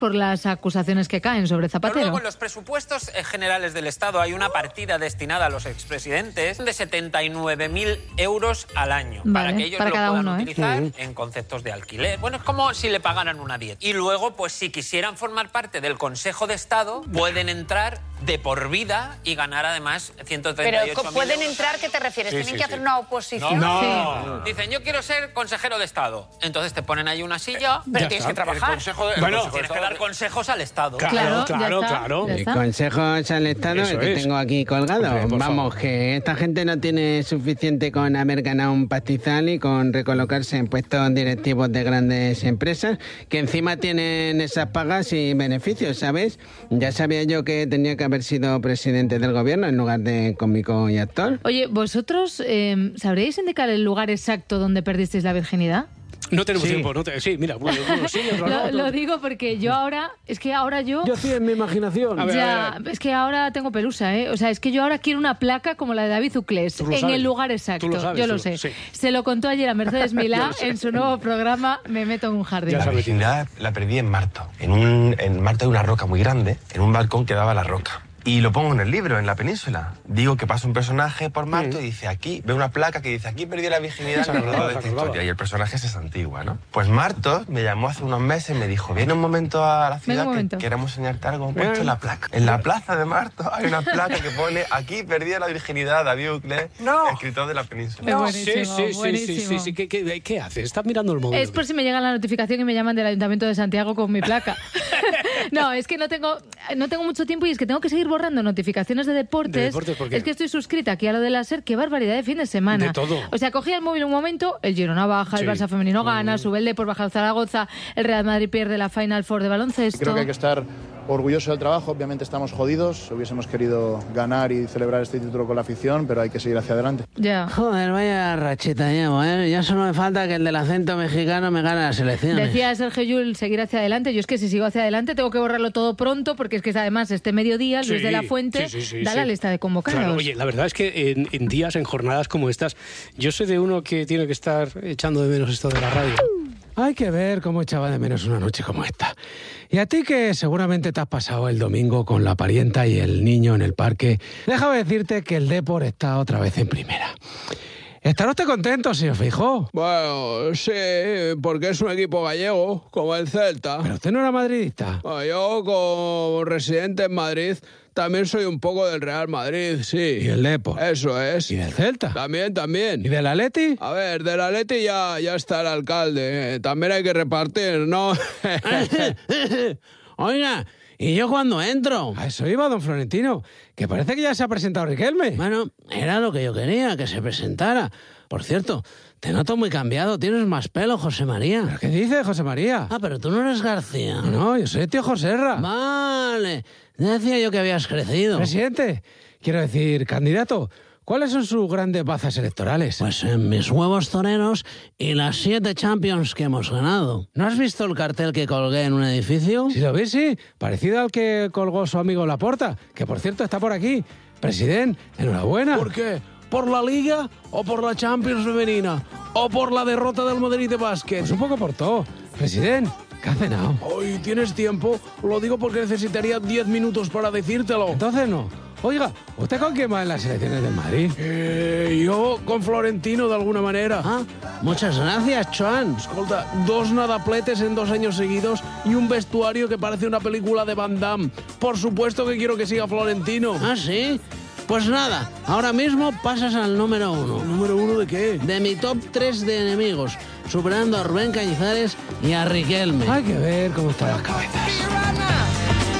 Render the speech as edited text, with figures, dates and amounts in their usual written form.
por las acusaciones que caen sobre Zapatero. Luego, en los presupuestos generales del Estado hay una partida destinada a los expresidentes de 79.000 euros al año. Vale, para que ellos para lo cada puedan uno, utilizar en conceptos de alquiler. Bueno, es como si le pagaran una dieta. Y luego, pues si quisieran formar parte del Consejo de Estado, pueden entrar de por vida y ganar además 138.000 Pero ¿pueden euros. entrar? ¿Qué te refieres? ¿Tienen que hacer una oposición? No. Dicen, yo quiero ser consejero de Estado. Entonces te ponen ahí una silla, pero tienes que trabajar. Tienes que dar consejos al Estado. Claro. Consejos al Estado, Eso el que es. tengo aquí colgado. Hombre, por Vamos, favor. que esta gente no tiene suficiente con haber ganado un pastizal y con recolocarse en puestos directivos de grandes empresas, que encima tienen esas pagas y beneficios, ¿sabes? Ya sabía yo que tenía que haber sido presidente del gobierno en lugar de cómico y actor. Oye, ¿vosotros sabríais indicar el lugar exacto donde perdisteis la virginidad? No tenemos Sí. tiempo. Sí, mira, bueno, sí, otro no. Lo digo porque yo ahora... Es que ahora yo... Yo estoy en mi imaginación. A ver, Ya, es que ahora tengo pelusa, ¿eh? O sea, es que yo ahora quiero una placa como la de David Uclés, Tú lo en sabes. el lugar exacto. Tú lo sabes, yo tú lo lo- sé. sí. Se lo contó ayer a Mercedes Milá en su nuevo programa Me meto en un jardín. Ya La sabes. virginidad la perdí en Marto. En Marto hay una roca muy grande, en un balcón que daba a la roca. Y lo pongo en el libro, en la península. Digo que pasa un personaje por Marto y dice aquí, ve una placa que dice aquí perdió la virginidad en el rodado de esta historia. Y el personaje es antigua, ¿no? Pues Marto me llamó hace unos meses y me dijo, viene un momento a la ciudad momento. que queremos enseñarte algo. Hemos puesto la placa. En la plaza de Marto hay una placa que pone aquí perdió la virginidad David Uclés, escritor de la península. Es Sí, buenísimo, buenísimo. sí. ¿Qué haces? Estás mirando el móvil. Es por si me llega la notificación y me llaman del Ayuntamiento de Santiago con mi placa. No, es que no tengo mucho tiempo y es que tengo que seguir borrando notificaciones de deportes. ¿De deportes por qué? Es que estoy suscrita aquí a lo de la SER. Qué barbaridad de fin de semana. De todo. O sea, cogía el móvil un momento, el Girona baja, el Sí. Barça femenino gana, sube el Depor, baja el Zaragoza, el Real Madrid pierde la Final Four de baloncesto. Creo que hay que estar orgulloso del trabajo. Obviamente estamos jodidos. Hubiésemos querido ganar y celebrar este título con la afición, pero hay que seguir hacia adelante. Ya. Joder, vaya rachita llevo, ¿eh? Ya solo me falta que el del acento mexicano me gane las elecciones. Decía Sergio Llull seguir hacia adelante. Yo es que si sigo hacia adelante tengo que borrarlo todo pronto porque es que además este mediodía Luis Sí, de la Fuente da la lista de convocados. Claro, oye, la verdad es que en días, en jornadas como estas, yo soy de uno que tiene que estar echando de menos esto de la radio. Hay que ver cómo echaba de menos una noche como esta. Y a ti que seguramente te has pasado el domingo con la parienta y el niño en el parque, déjame decirte que el Depor está otra vez en primera. ¿Estará usted contento, señor Feijóo? Bueno, sí, porque es un equipo gallego, como el Celta. Pero usted no era madridista. Bueno, yo, como residente en Madrid, también soy un poco del Real Madrid, sí. ¿Y el Depor? Eso es. ¿Y del Celta? También. ¿Y del Atleti? A ver, del Atleti ya está el alcalde. También hay que repartir, ¿no? Oiga, ¿y yo cuándo entro? A eso iba, don Florentino, que parece que ya se ha presentado Riquelme. Bueno, era lo que yo quería, que se presentara. Por cierto, te noto muy cambiado, tienes más pelo, José María. ¿Pero qué dice, José María? Ah, pero tú no eres García. No, yo soy el tío Joserra. Vale, decía yo que habías crecido. Presidente, quiero decir, candidato, ¿cuáles son sus grandes bazas electorales? Pues en mis huevos toreros y las 7 Champions que hemos ganado. ¿No has visto el cartel que colgué en un edificio? Si lo ves, sí, parecido al que colgó su amigo Laporta, que por cierto está por aquí. Presidente, enhorabuena. ¿Por qué? ¿Por la Liga o por la Champions femenina? ¿O por la derrota del Madrid de básquet? Pues un poco por todo. Presidente, ¿qué ha cenado? Hoy tienes tiempo, lo digo porque necesitaría 10 minutos para decírtelo. Entonces no. Oiga, ¿usted con quién va en las elecciones del Madrid? Yo con Florentino de alguna manera. Ah, muchas gracias, Joan. Escolta, 2 nadapletes en 2 años seguidos y un vestuario que parece una película de Van Damme. Por supuesto que quiero que siga Florentino. ¿Ah, sí? Pues nada, ahora mismo pasas al número 1. ¿Número 1 de qué? De mi top 3 de enemigos, superando a Rubén Cañizares y a Riquelme. Hay que ver cómo están las cabezas.